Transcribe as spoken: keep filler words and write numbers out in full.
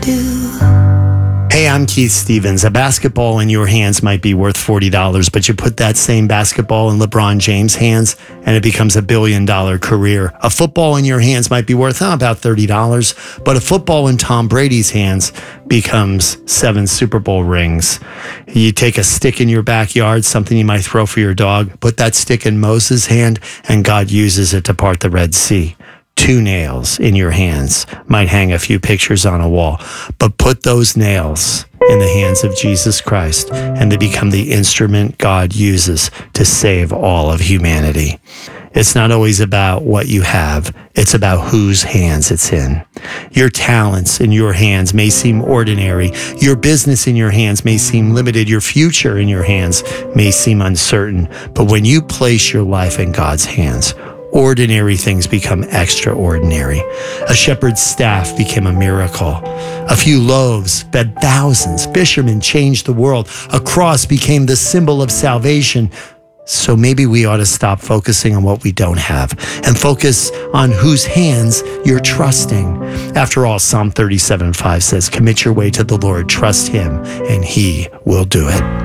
do. Hey, I'm Keith Stevens. A basketball in your hands might be worth forty dollars, but you put that same basketball in LeBron James' hands and it becomes a billion dollar career. A football in your hands might be worth oh, about thirty dollars, but a football in Tom Brady's hands becomes seven Super Bowl rings. You take a stick in your backyard, something you might throw for your dog, put that stick in Moses' hand, and God uses it to part the Red Sea. Two nails in your hands might hang a few pictures on a wall, but put those nails in the hands of Jesus Christ and they become the instrument God uses to save all of humanity. It's not always about what you have. It's about whose hands it's in. Your talents in your hands may seem ordinary. Your business in your hands may seem limited. Your future in your hands may seem uncertain. But when you place your life in God's hands, ordinary things become extraordinary. A shepherd's staff became a miracle. A few loaves fed thousands. Fishermen changed the world. A cross became the symbol of salvation. So maybe we ought to stop focusing on what we don't have and focus on whose hands you're trusting. After all, Psalm thirty-seven five says, commit your way to the Lord, trust him, and he will do it.